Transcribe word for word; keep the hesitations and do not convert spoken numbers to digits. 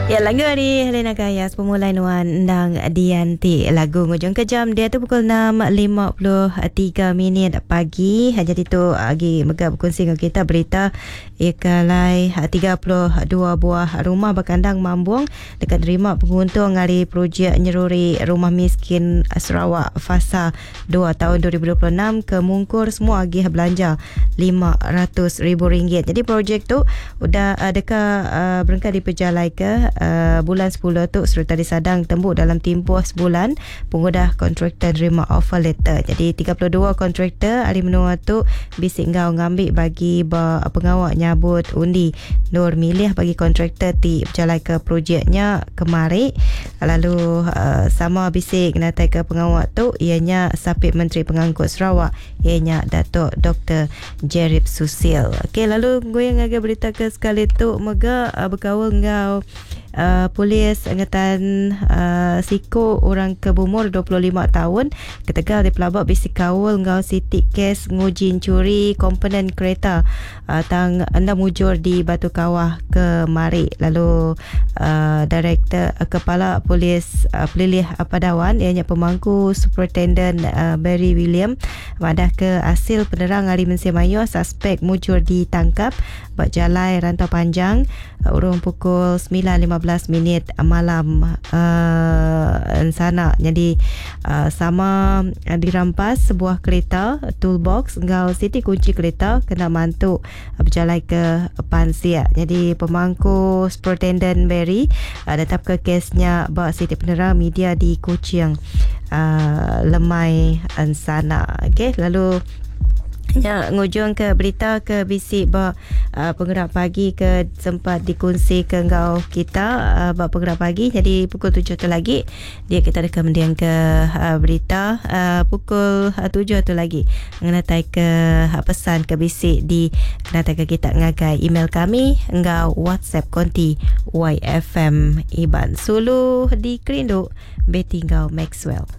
Ya, lagu ni Helena Gayas, Pemulai Nuan Endang Dianti. Lagu ngujung kejam dia tu pukul enam lima puluh tiga minit pagi. Jadi tu lagi megah berkongsi dengan kita berita ikalai tiga puluh dua buah rumah berkandang Mambuang dekat terima penguntung hari projek nyeruri rumah miskin Sarawak fasa dua tahun dua ribu dua puluh enam ke Mungkur semua agih belanja lima ratus ribu ringgit. Jadi projek tu udah uh, dekat uh, berengkar diperjalai ke Uh, bulan sepuluh tu serta disadang tembuk dalam tempoh sebulan pengudah kontraktor terima offer letter. Jadi tiga puluh dua kontraktor hari menua tu bisik ngau ngambil bagi ba, pengawal nyabut undi Nur milih bagi kontraktor ti berjalan ke projeknya kemari. Lalu uh, sama bisik natai ke pengawal tu ianya Sapit Menteri Pengangkut Sarawak ianya Datuk Doktor Jerip Susil. Okey, lalu goyang agak berita ke sekali tu mega uh, berkawal ngau Uh, polis angkatan uh, Siko orang ke Bumur dua puluh lima tahun ketegal di pelabak bisik kawal ngau sitik kes ngujin curi komponen kereta uh, tang anda mujur di Batu Kawah ke Mari. Lalu uh, Direktor uh, Kepala Polis uh, Pelilih Padawan ianya pemangku Superintendent uh, Barry William madah ke hasil penerang hari Mensimayu suspek mujur ditangkap buat jalai rantau panjang uh, urung pukul sembilan lima belas minit malam uh, sana. Jadi uh, sama uh, dirampas sebuah kereta toolbox ngau siti kunci kereta kena mantuk uh, berjalan ke Pansia. Jadi pemangku Superintendent Barry uh, tetap ke kesnya bawa siti penerang media di Kuching uh, Lemai sana. Okey, lalu ya, ngujung ke berita ke bisik ba uh, penggerak pagi ke sempat dikongsi ke engkau kita uh, ba penggerak pagi. Jadi pukul tujuh tu lagi dia kita ada kemudian ke uh, berita uh, pukul uh, tujuh tu lagi mengenai ke uh, pesan ke bisik di kenata ke kita ngagai email kami engkau WhatsApp konti Y F M Iban Sulu di Kerindu Betty Ngau Maxwell.